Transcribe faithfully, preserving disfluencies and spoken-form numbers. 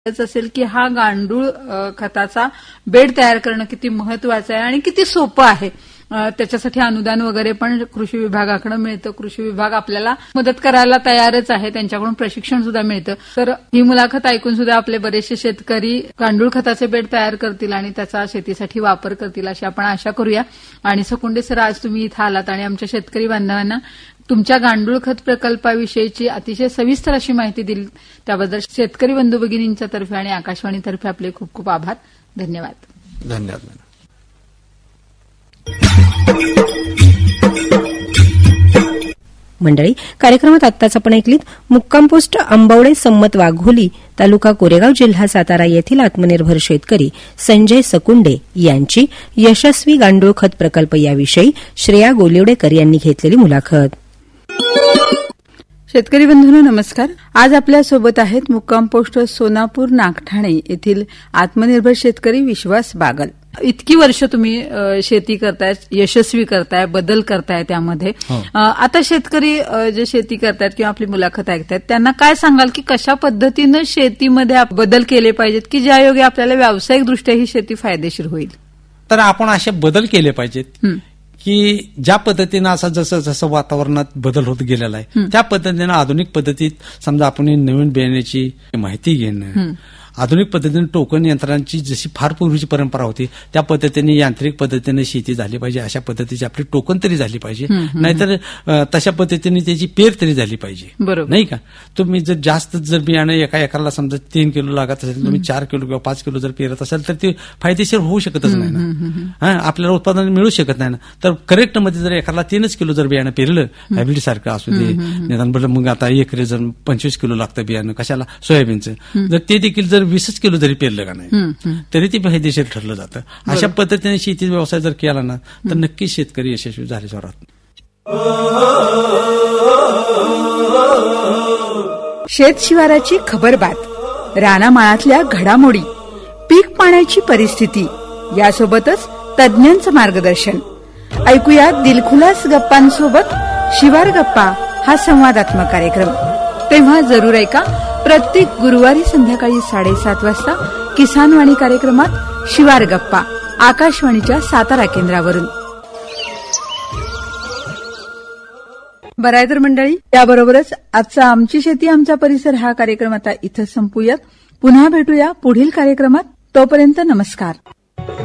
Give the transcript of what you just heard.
असेल की हा गांडूळ खताचा बेड तयार करणं किती महत्वाचं आहे आणि किती सोपं आहे. त्याच्यासाठी अनुदान वगैरे पण कृषी विभागाकडे मिळतं. कृषी विभाग आपल्याला मदत करायला तयारच आहे. त्यांच्याकडून प्रशिक्षण सुद्धा मिळतं. तर ही मुलाखत ऐकून सुद्धा आपले बरेचसे शेतकरी गांडूळ खताचे बेड तयार करतील आणि त्याचा शेतीसाठी वापर करतील अशी आपण आशा करूया. आणि सकुंडे सर, आज तुम्ही इथं आलात आणि आमच्या शेतकरी बांधवांना तुमच्या गांडूळ खत प्रकल्पाविषयीची अतिशय सविस्तर अशी माहिती दिली, त्याबद्दल शेतकरी बंधू भगिनींच्या तर्फे आणि आकाशवाणीतर्फे आपले खूप खूप आभार. धन्यवाद. धन्यवाद. मंडळी, कार्यक्रमात आत्ताच आपण ऐकलीत मुक्काम पोस्ट आंबवडे सम्मत वाघोली, तालुका कोरेगाव, जिल्हा सातारा येथील आत्मनिर्भर शेतकरी संजय सकुंडे यांची यशस्वी गांडूळ खत प्रकल्प याविषयी श्रेया गोलिवडेकर यांनी घेतलेली मुलाखत. शेतकरी बंधूंनो नमस्कार. आज आपल्या सोबत आहेत मुक्काम पोस्ट सोनापूर नागठाणे येथील आत्मनिर्भर शेतकरी विश्वास बागल. इतकी वर्ष तुम्ही शेती करताय, यशस्वी करताय, बदल करताय त्यामध्ये. आता शेतकरी जे शेती करतायत किंवा आपली मुलाखत ऐकतायत त्यांना काय सांगाल की कशा पद्धतीनं शेतीमध्ये बदल केले पाहिजेत की ज्यायोगे आपल्याला व्यावसायिकदृष्ट्या ही शेती फायदेशीर होईल? तर आपण असे बदल केले पाहिजेत की ज्या पद्धतीनं असं जसं जसं वातावरणात बदल होत गेलेला आहे त्या पद्धतीनं आधुनिक पद्धतीत समजा आपण नवीन बियाण्याची माहिती घेणं, आधुनिक पद्धतीने टोकन यंत्रांची जशी फार पूर्वीची परंपरा होती त्या पद्धतीने यांत्रिक पद्धतीने शेती झाली पाहिजे. अशा पद्धतीची आपली टोकन तरी झाली पाहिजे, नाहीतर तशा पद्धतीने त्याची पेर तरी झाली पाहिजे, नाही का? तुम्ही जर जास्त जर बियाणं एका एकराला समजा तीन किलो लागत असेल, तुम्ही चार किलो किंवा पाच किलो जर पेरत असेल तर ते फायदेशीर होऊ शकतच नाही ना. आपल्याला उत्पादन मिळू शकत नाही ना. तर करेक्ट मध्ये जर एकराला तीनच किलो जर बियाणं पेरलं, हायब्रिड सारखं असू दे, निदान बरं मग आता एकरी जर पंचवीस किलो लागतं बियाणं कशाला, सोयाबीनचं, जर ते देखील जर वीसच किलो जरी पेरलं का नाही तरी ते फायदेशीर ठरलं जातं. अशा पद्धतीने शेती व्यवसाय जर केला ना तर नक्कीच शेतकरी यशस्वी झाल्याशिवाय राहत नाही. शेत शिवाराची खबरबात, रानामाळातल्या घडामोडी, पीक पाण्याची परिस्थिती यासोबतच तज्ञांचं मार्गदर्शन ऐकूया. दिलखुलास गप्पांसोबत शिवार गप्पा हा संवादात्मक कार्यक्रम तेव्हा जरूर ऐका. प्रत्येक गुरुवारी संध्याकाळी साडेसात वाजता किसानवाणी कार्यक्रमात शिवार गप्पा आकाशवाणीच्या सातारा केंद्रावरून. बरं आहे तर मंडळी, त्याबरोबरच आजचा आमची शेती आमचा परिसर हा कार्यक्रम आता इथं संपूयात. पुन्हा भेटूया पुढील कार्यक्रमात. तोपर्यंत नमस्कार.